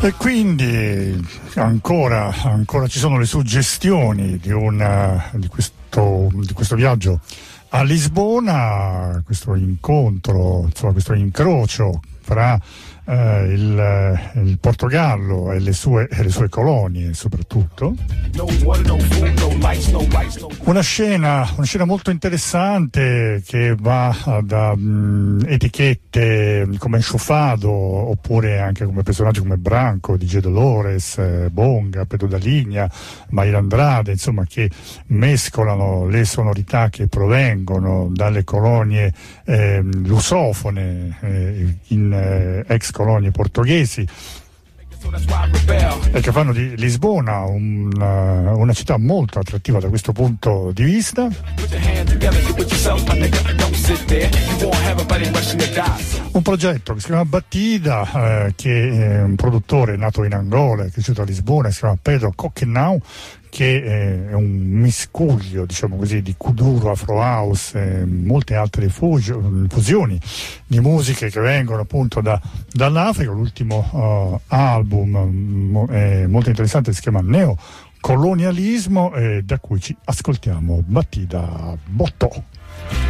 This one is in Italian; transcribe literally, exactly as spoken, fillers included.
E quindi ancora, ancora ci sono le suggestioni di, una, di, questo, di questo viaggio a Lisbona, questo incontro, insomma questo incrocio fra eh, il, il Portogallo e le sue, e le sue colonie soprattutto. Una scena, una scena molto interessante che va da um, etichette come Enxufado oppure anche come personaggi come Branco, D J Dolores, eh, Bonga, Pedro da Ligna, Mayra Andrade, insomma, che mescolano le sonorità che provengono dalle colonie eh, lusofone eh, in eh, ex colonie portoghesi e che fanno di Lisbona un, uh, una città molto attrattiva da questo punto di vista. Un progetto che si chiama Batida, eh, che è un produttore nato in Angola, è cresciuto a Lisbona, si chiama Pedro Coquenau, che è un miscuglio, diciamo così, di kuduro, afro house e molte altre fusioni di musiche che vengono appunto da, dall'Africa. L'ultimo uh, album è molto interessante, si chiama Neo Colonialismo, e da cui ci ascoltiamo Batida Botto.